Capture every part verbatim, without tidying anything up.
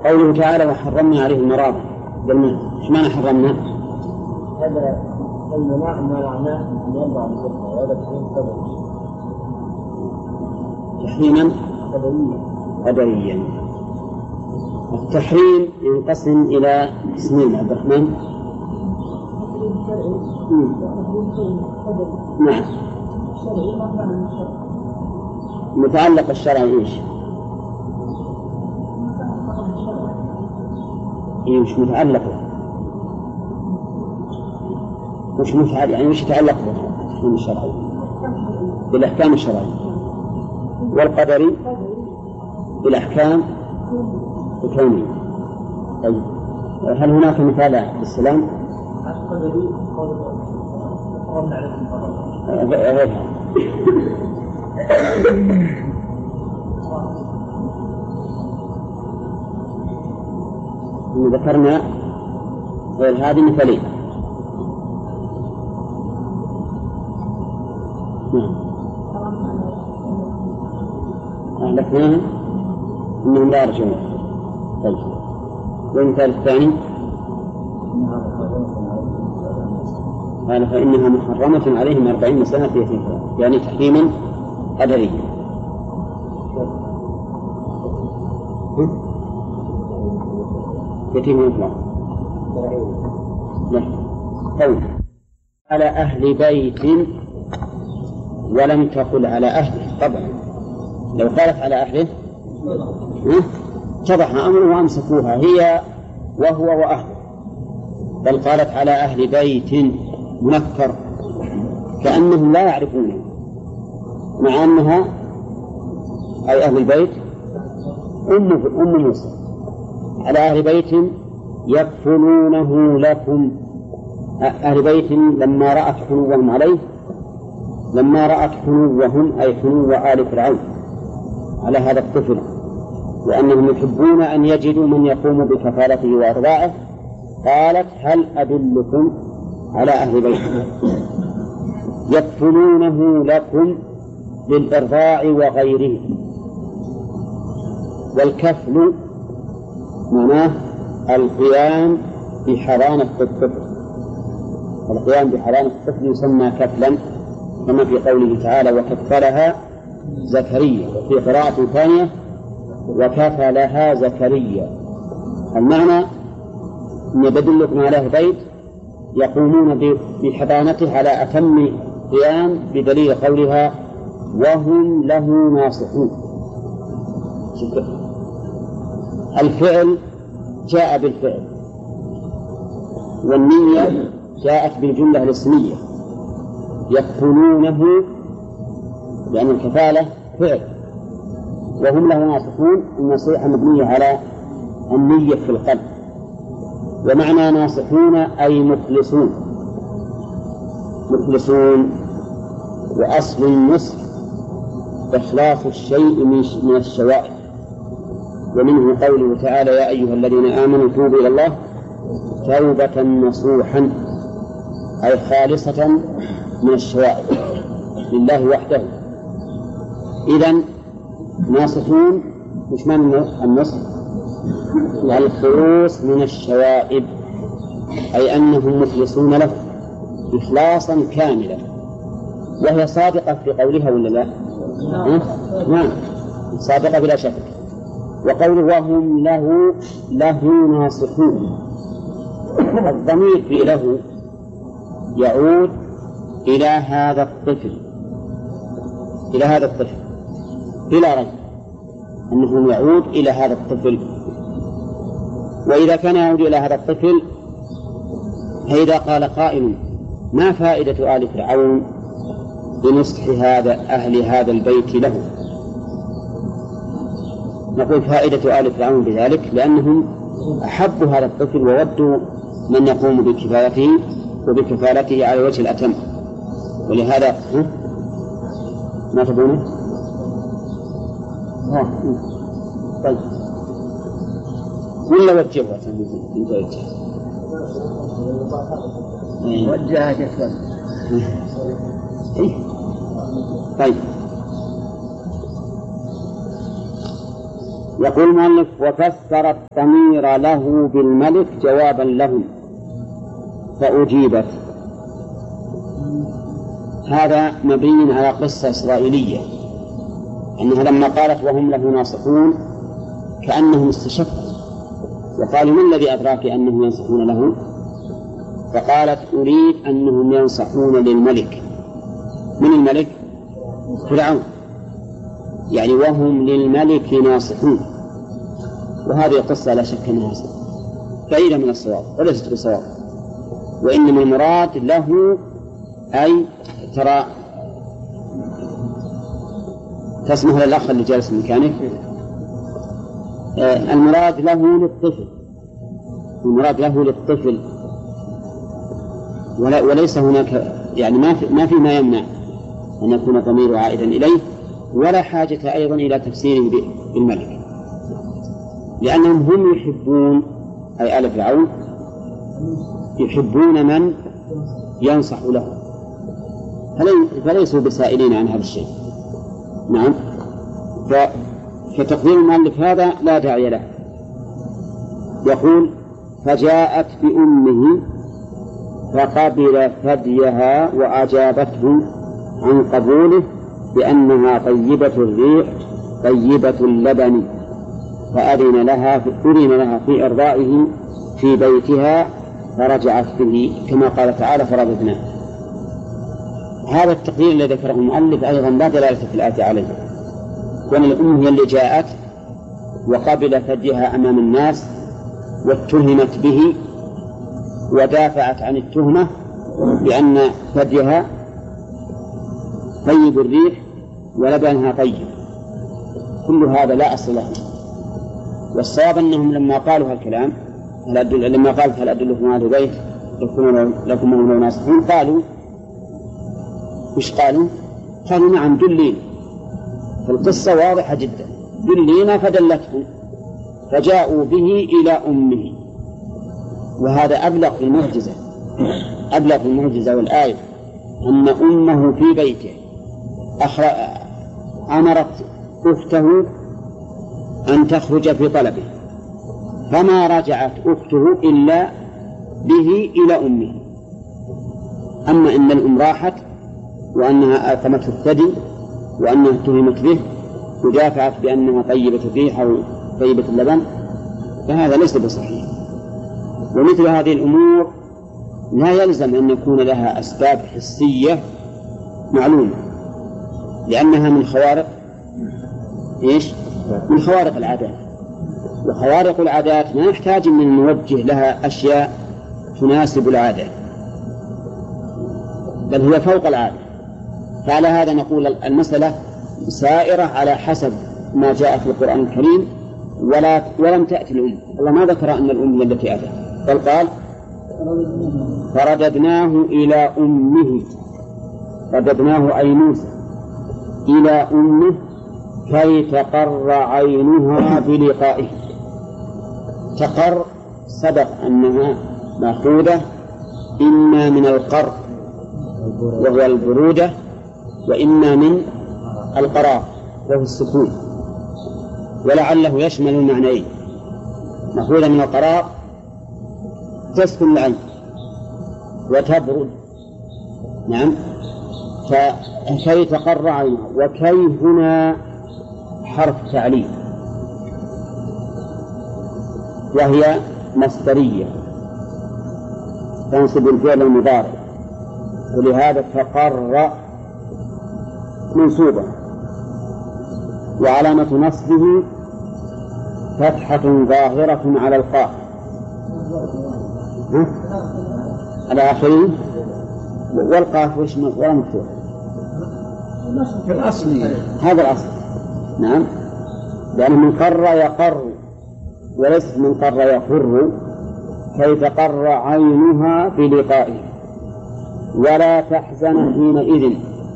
قوله تعالى وحرمنا عليه المراضع، قلنا ايش معنى حرمنا؟ هذا المناع ما معناه أن يرضع الطفل، وهذا تحريم قدري. تحريما قدريا. التحريم ينقسم إلى قسمين عبد الرحمن. نعم. متعلق الشرع ايش؟ إيه مش متعلقه، مش متعلق يعني مش يتعلق بالحكم الشرعي بالأحكام الشرعية، والقدري بالأحكام الكونية. طيب هل هناك مثال بالسلام؟ غيرها. ذكرنا غير هذه مثالين. نعم أهلكناها إنهم لا يرجعون. طيب والمثال الثاني قال فإنها محرمة عليهم أربعين سنة في يتيمها، يعني تحريما قدريا. يتيم مطلق. لا قول على أهل بيت ولم تقل على أهله. طبعا لو قالت على أهله اتضح أمره وأمسكوها هي وهو وأهله، بل قالت على أهل بيت منكر كأنهم لا يعرفونه، مع أنها أي أهل البيت أم أم موسى. على أهل بيت يكفلونه لكم. أهل بيت لما رأت حنوهم عليه، لما رأت حنوهم أي حنو آل فرعون على هذا الطفل، وأنهم يحبون أن يجدوا من يقوم بكفالته وإرضاعه، قالت هل أدلكم على أهل بيت يكفلونه لكم بالإرضاع وغيره. والكفل معناه القيام بحضانة الطفل، القيام بحضانة الطفل يسمى كفلا، كما في قوله تعالى وكفلها زكريا، وفي قراءة ثانية وكفلها زكريا. المعنى أن يدلكم على أهل بيت يقومون بحضانته على أتم قيام، بدليل قولها وهم له ناصحون. الفعل جاء بالفعل، والنية جاءت بالجملة الاسمية يكفلونه، لأن الكفالة فعل، وهم له ناصحون. النصيحة مبنية على النية في القلب. ومعنى ناصحون أي مخلصون، مخلصون. وأصل النصح إخلاص الشيء من الشوائب، ومنه قوله تعالى يا أيها الذين آمنوا توبوا إلى الله توبة نصوحا، أي خالصة من الشوائب لله وحده. إذن ناصحون مش معنى النصح؟ الخلوص من الشوائب، أي أنهم مخلصون له إخلاصا كاملا. وهي صادقة في قولها ولا لا؟ نعم صادقة بلا شك. وقوله وهم له له ناصحون، الضمير في له يعود إلى هذا الطفل، إلى هذا الطفل بلا ريب أنه يعود إلى هذا الطفل. وإذا كان يعود إلى هذا الطفل، فإذا قال قائل ما فائدة آل فرعون بنصح هذا أهل هذا البيت له؟ نقول فائدة آل فرعون بذلك لأنهم أحبوا هذا الطفل وودوا من يقوم بكفايته وبكفالته على وجه الأتم، ولهذا ما تبونه؟ طيب ولا وجهها انت وجه وجهها كفلا. طيب يقول المؤلف وفسر الضمير له بالملك جوابا لهم فأجيبت. هذا مبني على قصة إسرائيلية أنها لما قالت وهم له ناصحون كأنهم استشفوا وقالوا ما الذي أدراك أنهم ينصحون له؟ فقالت أريد أنهم ينصحون للملك. من الملك؟ فرعون، يعني وهم للملك ناصحون. وهذه القصة لا شك أنها بعيدة من الصواب وليست بصواب، وإنما المراد له أي ترى تسمح للأخ اللي جالس مكانك آه المراد له للطفل، المراد له للطفل وليس هناك يعني ما في ما في ما يمنع أن يكون الضمير عائدا إليه، ولا حاجة أيضا إلى تفسيره بالملك، لأنهم هم يحبون أي آل فرعون يحبون من ينصح له، فليسوا بسائلين عن هذا الشيء. نعم. فتقدير المؤلف هذا لا داعي له. يقول فجاءت بأمه فقبل ثديها وأجابته عن قبوله بأنها طيبة الريح طيبة اللبن، فأذن لها في, أذن لها في إرضائه في بيتها فرجعت به كما قال تعالى فرددناه. هذا التقدير الذي ذكره المؤلف أيضا لا دلالة في الآية عليه، وأن الأم هي اللي جاءت وقبل ثديها أمام الناس واتهمت به ودافعت عن التهمة بأن ثديها طيب الريح ولبنها طيب. كل هذا لا أصل له، والصواب أنهم لما قالوا هالكلام لما قالت هل أدلكم على بيت لكم هم ناصحون قالوا مش قالوا قالوا نعم دلين. فالقصة واضحة جدا، دلينا فدلتهم فجاءوا به إلى أمه. وهذا أبلغ في المعجزة، أبلغ في المعجزة والآية أن أمه في بيته أمرت أخته أن تخرج في طلبه، فما رجعت أخته إلا به إلى أمه. أما إن الأم راحت وأنها آثمته الثدي وأنها اتهمت به ودافعت بأنها طيبة الريح أو طيبة اللبن، فهذا ليس بصحيح. ومثل هذه الأمور لا يلزم أن يكون لها أسباب حسية معلومة، لأنها من خوارق إيش؟ من خوارق العادات، وخوارق العادات ما يحتاج من نوجه لها أشياء تناسب العادة، بل هي فوق العادة. فعلى هذا نقول المسألة سائرة على حسب ما جاء في القرآن الكريم، ولا ولم تأتي الأم. الله ما ذكر أن الأم هي التي أتت، بل قال فرددناه إلى أمه، رددناه أي موسى إلى أمه كي تقر عينها بلقائه. تقر سبق أنها مأخوذة إما من القر وهو البرودة، وإما من القرار وهو السكون، ولعله يشمل المعنيين. مأخوذة من القرار تسكن العين وتبرد. نعم. فكي تقر عينها، وكي هنا حرف تعليل وهي مصدرية تنصب الفعل المضارع، ولهذا تقر منصوبة، وعلامة نصبه فتحة ظاهرة على القاف على آخره، والقاف وش ولا مفتوح في الأصل. هذا الأصل. نعم. لأنه من قر يقر وليس من قر يقر. كي تقر عينها بلقائه ولا تحزن حينئذ،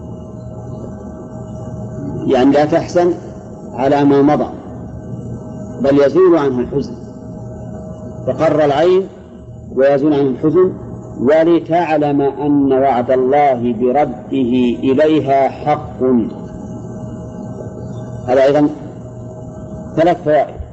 يعني لا تحزن على ما مضى بل يزول عنها الحزن. تقر العين ويزول عنها الحزن، ولتعلم أن وعد الله برده إليها حق. هذا أيضا ثلاث فوائد.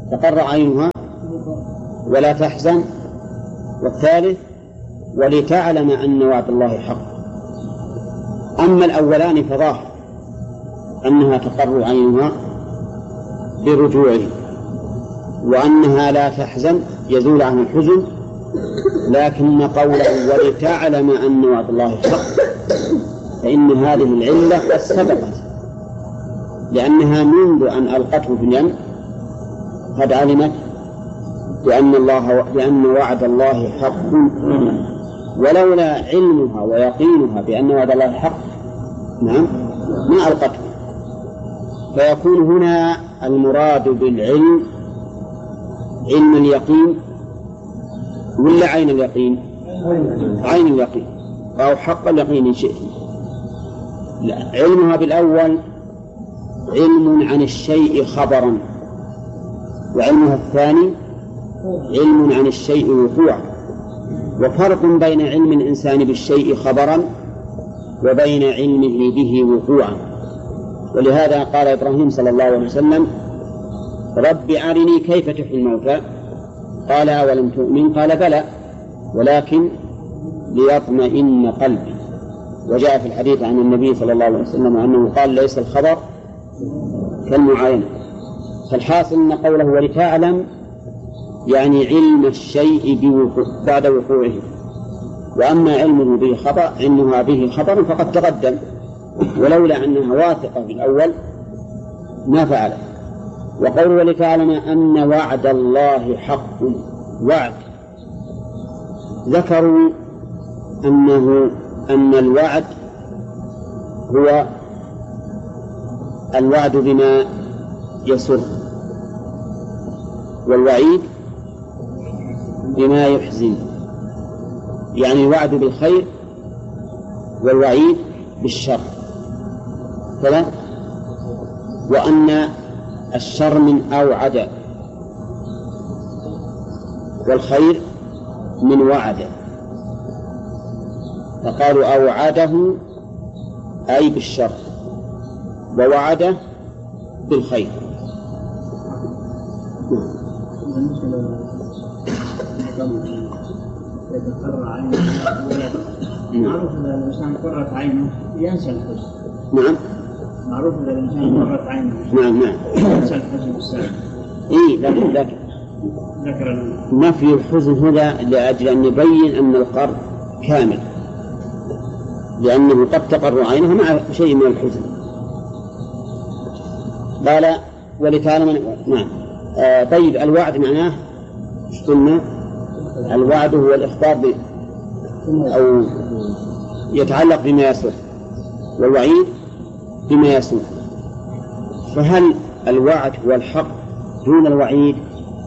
تقر عينها ولا تحزن، والثالث ولتعلم أن وعد الله حق. أما الأولان فظاهر أنها تقر عينها برجوعه، وأنها لا تحزن يزول عن الحزن، لكن قوله ولتعلم أن وعد الله حق فإن هذه العلة قد سبقت، لأنها منذ أن ألقته في اليم قد علمت بأن الله بأن وعد الله حق، ولولا علمها ويقينها بأن وعد الله حق نعم ما ألقته. فيكون هنا المراد بالعلم علم اليقين ولا عين اليقين؟ عين اليقين أو حق اليقين إن شئت. لا، علمها بالأول علم عن الشيء خبرا، وعلمها الثاني علم عن الشيء وقوعا. وفرق بين علم الإنسان بالشيء خبرا وبين علمه به وقوعا. ولهذا قال إبراهيم صلى الله عليه وسلم رب أرني كيف تحيي الموتى قال أولم تؤمن قال بلى ولكن ليطمئن قلبي. وجاء في الحديث عن النبي صلى الله عليه وسلم أنه قال ليس الخبر كالمعاينة. فالحاصل أن قوله ولتعلم يعني علم الشيء بعد وقوعه، وأما علمه به خبر علمها به خبر فقد تقدم، ولولا أنها واثقة بالأول ما فعلت. وقول ولتعلم أن وعد الله حق، وعد ذكروا أنه أن الوعد هو الوعد بما يسر، والوعيد بما يحزن، يعني الوعد بالخير والوعيد بالشر كذا. وأن الشر من أوعد والخير من وعد، فقالوا أوعده أي بالشر ووعده بالخير. معروف إذا الإنسان قرت عينه ينسى الحزن. نعم. معروف إذا الإنسان قرت عينه. نعم نعم. ينسى الحزن السابق. إيه لكن لكن ذكر نفي الحزن هنا لأجل أن يبين أن القر كامل، لأنه قد تقر عينه مع شيء من الحزن. قال ولتعلم نعم. آه طيب الوعد معناه ايش قلنا؟ الوعد هو الإخبار ب... أو يتعلق بما يسر، والوعيد بما يسوء. فهل الوعد هو الحق دون الوعيد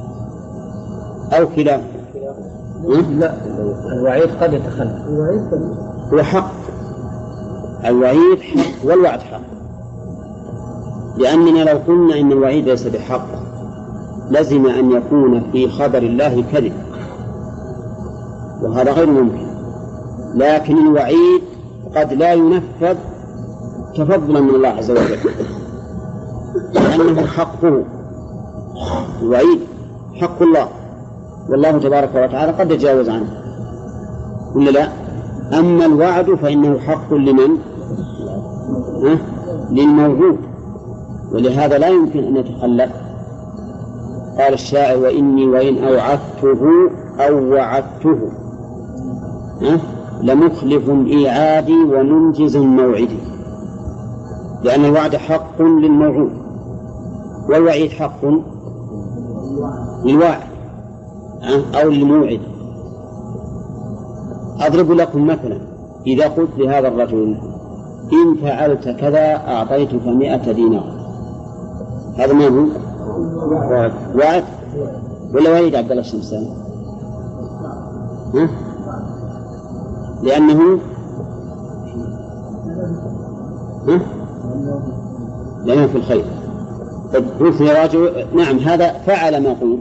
أو كلا؟ لا، الوعيد قد يتخلف. هو حق، الوعيد حق والوعد حق، لأننا لو قلنا إن الوعيد ليس بحق لزم أن يكون في خبر الله كذب، وهذا غير ممكن. لكن الوعيد قد لا ينفذ تفضلا من الله عز وجل، لأنه حقه. الوعيد حق الله، والله تبارك وتعالى قد يتجاوز عنه ولا لا؟ أما الوعد فإنه حق لمن؟ ها؟ للموعود، ولهذا لا يمكن أن يتخلف. قال الشاعر وإني وإن أوعدته أو وعدته ها؟ لمخلف إيعادي ومنجز موعدي، لأن الوعد حق للموعود والوعيد حق للواعد أو للموعد. أضرب لكم مثلا، إذا قلت لهذا الرجل إن فعلت كذا أعطيتك مئة دينار، هذا ما هو؟ وعد ولا وعيد عبد الله الشمساني؟ ها؟ لأنه ها؟ لأنه في الخير. قلت يا رجل نعم هذا فعل ما قلت،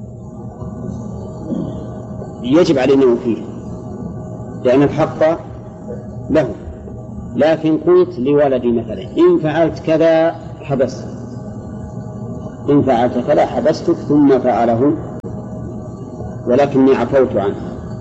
يجب علينا وفيه لأن الحق له. لكن قلت لولدي مثلا إن فعلت كذا حبس، إن فعلت كذا حبستك ثم فعله ولكني عفوت عنه.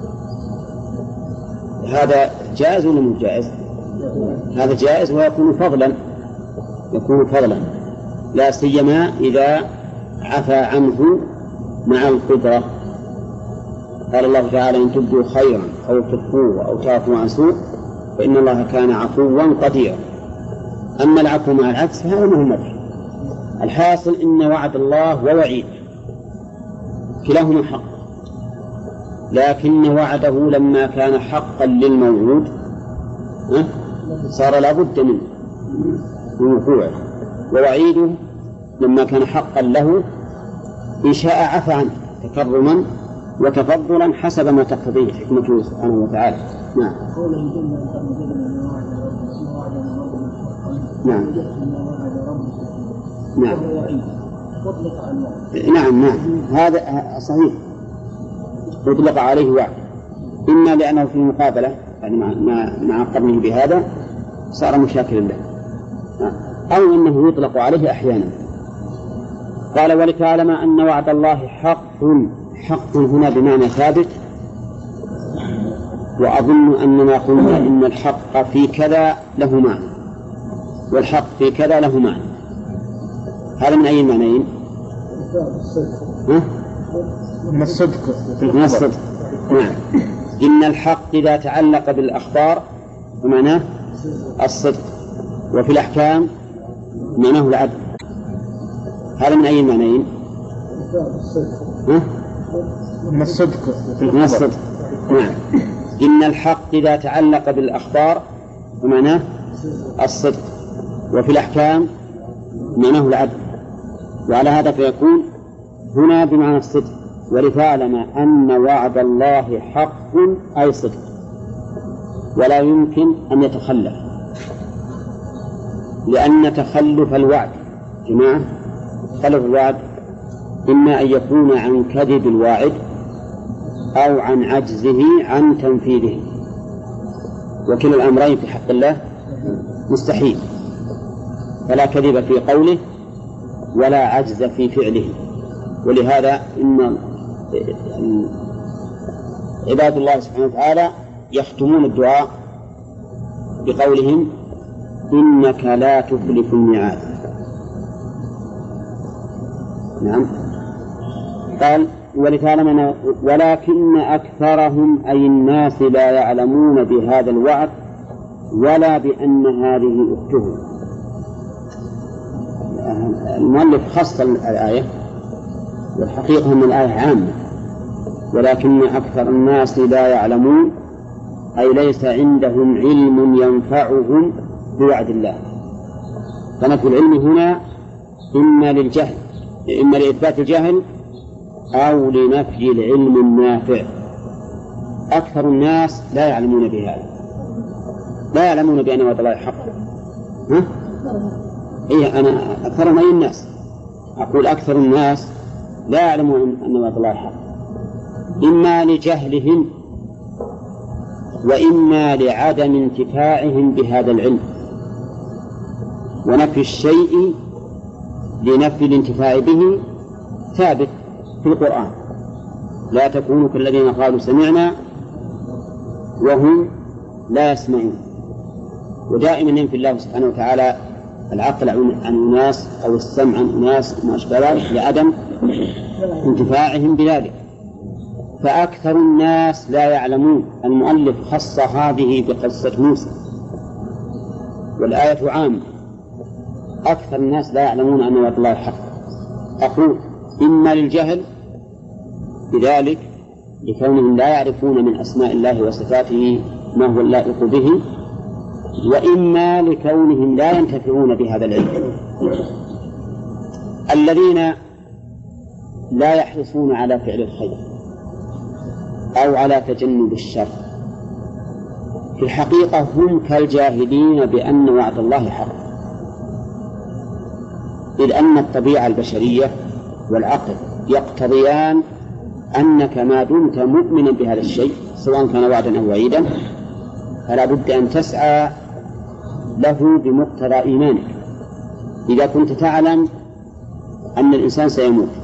هذا جائز ولا مو جائز؟ هذا جائز ويكون فضلا، يكون فضلا لا سيما إذا عفى عنه مع القدرة. قال الله تعالى: إن تبدوا خيرا أو تخفوه أو تعفوا عن سوء فإن الله كان عفوا قديرا. أما العفو مع العكس فهذا ما هو مدح. الحاصل إن وعد الله ووعيد كلاهما حق، لكن وعده لما كان حقا للموعود صار لا بد منه من وقوعه، ووعيده لما كان حقا له إن شاء عفى عنه تكرما وتفضلا حسب ما تقتضيه حكمته سبحانه وتعالى. نعم. نعم. نعم. نعم نعم هذا صحيح، يطلق عليه وعد، إما لأنه في المقابلة يعني مع مع قرنه بهذا صار مشاكلا له، أو أنه يطلق عليه أحيانا. قال: ولتعلم أن وعد الله حق. حق هنا بمعنى ثابت، وأظن أننا قلنا إن الحق في كذا له معنى والحق في كذا له معنى. هذا من أي معنيين؟ من الصدق. من الصدق. نعم. إن الحق إذا تعلق بالأخبار فمعناه الصدق، وفي الأحكام معناه العدل. هذا من أي معنيين؟ من الصدق. من الصدق. نعم. إن الحق إذا تعلق بالأخبار فمعناه الصدق، وفي الأحكام معناه العدل. وعلى هذا فيكون هنا بمعنى الصدق، ولتعلم أن وعد الله حق أي صدق ولا يمكن أن يتخلف، لأن تخلف الوعد جماعة تخلف الوعد إما أن يكون عن كذب الواعد أو عن عجزه عن تنفيذه، وكلا الأمرين في حق الله مستحيل، فلا كذب في قوله ولا عجز في فعله. ولهذا إن عباد الله سبحانه وتعالى يختمون الدعاء بقولهم: إنك لا تخلف الميعاد. نعم. قال: ولتعلم ولكن أكثرهم أي الناس لا يعلمون بهذا الوعد ولا بأن هذه أخته. المؤلف خص الآية، والحقيقة أن الآية عامة، ولكن أكثر الناس لا يعلمون أي ليس عندهم علم ينفعهم بوعد الله. فنفي العلم هنا إما للجهل، إما لإثبات الجهل أو لنفي العلم النافع. أكثر الناس لا يعلمون بهذا، لا يعلمون بأن وعد الله حق. ها؟ إيه أنا أكثر من الناس أقول أكثر الناس لا يعلمون أن وعد الله حق، إما لجهلهم وإما لعدم انتفاعهم بهذا العلم. ونفي الشيء لنفي الانتفاع به ثابت في القرآن: لا تكونوا كالذين قالوا سمعنا وهم لا يسمعون. ودائما ينفي الله سبحانه وتعالى العقل عن أناس أو السمع عن أناس ما أشبه ذلك لعدم انتفاعهم بذلك. فأكثر الناس لا يعلمون. المؤلف خص هذه بقصة موسى، والآية عامة. أكثر الناس لا يعلمون أن وعد الله حق. أقول إما للجهل بذلك لكونهم لا يعرفون من أسماء الله وصفاته ما هو اللائق به، وإما لكونهم لا ينتفعون بهذا العلم. الذين لا يحرصون على فعل الخير أو على تجنب الشر في الحقيقة هم كالجاهلين بأن وعد الله حق، إذ أن الطبيعة البشرية والعقل يقتضيان أنك ما دمت مؤمنا بهذا الشيء سواء كان وعدا أو وعيدا فلا بد أن تسعى له بمقتضى إيمانك. إذا كنت تعلم أن الإنسان سيموت